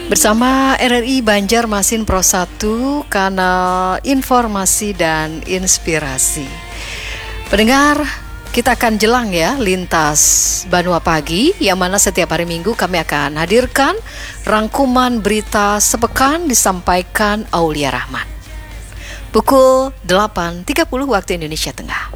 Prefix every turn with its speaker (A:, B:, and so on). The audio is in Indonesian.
A: Bersama RRI Banjarmasin Pro 1, kanal informasi dan inspirasi. Pendengar, kita akan jelang ya lintas Banua Pagi, yang mana setiap hari Minggu kami akan hadirkan rangkuman berita sepekan disampaikan Aulia Rahman. Pukul 8.30 waktu Indonesia Tengah.